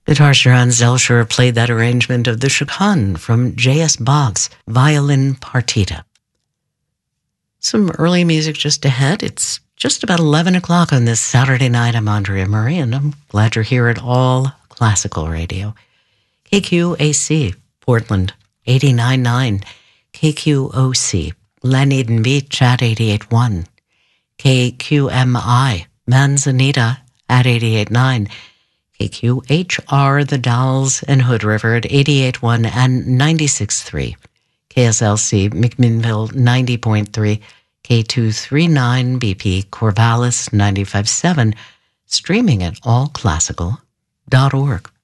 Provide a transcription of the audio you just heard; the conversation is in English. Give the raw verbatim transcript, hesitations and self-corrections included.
Guitar Hans Zelscher played that arrangement of the Chaconne from J S. Bach's Violin Partita. Some early music just ahead. It's just about eleven o'clock on this Saturday night. I'm Andrea Murray, and I'm glad you're here at All Classical Radio. K Q A C, Portland, eighty-nine point nine. K Q O C, Dunedin Beach at eighty-eight point one. K Q M I, Manzanita at eighty-eight point nine. K Q H R, The Dalles and Hood River at eighty-eight point one and ninety-six point three. K S L C, McMinnville ninety point three. K two thirty-nine B P, Corvallis ninety-five point seven. Streaming at all classical dot org.